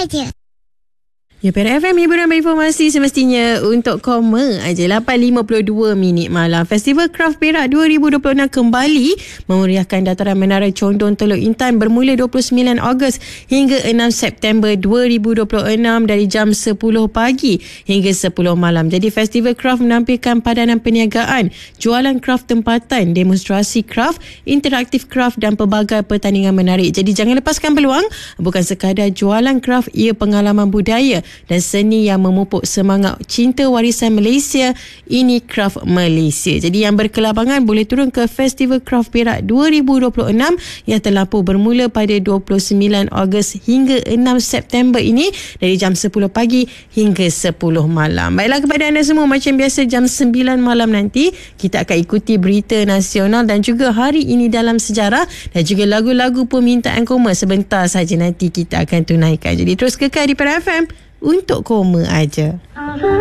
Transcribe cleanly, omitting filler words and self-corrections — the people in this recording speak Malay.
aja. Ya, Perak FM, hiburan berinformasi semestinya untuk koma aja. 8.52 minit malam. Festival Craft Perak 2026 kembali memeriahkan dataran Menara Condong Teluk Intan bermula 29 Ogos hingga 6 September 2026 dari jam 10 pagi hingga 10 malam. Jadi festival craft menampilkan padanan perniagaan, jualan craft tempatan, demonstrasi craft, interaktif craft dan pelbagai pertandingan menarik. Jadi jangan lepaskan peluang. Bukan sekadar jualan craft, ia pengalaman budaya dan seni yang memupuk semangat cinta warisan Malaysia. Ini Craft Malaysia. Jadi yang berkelabangan boleh turun ke Festival Craft Perak 2026 yang terlampau bermula pada 29 Ogos hingga 6 September ini dari jam 10 pagi hingga 10 malam. Baiklah, kepada anda semua, macam biasa jam 9 malam nanti kita akan ikuti berita nasional dan juga hari ini dalam sejarah dan juga lagu-lagu permintaan koma. Sebentar saja nanti kita akan tunaikan. Jadi terus kekal di Perak FM untuk koma aja.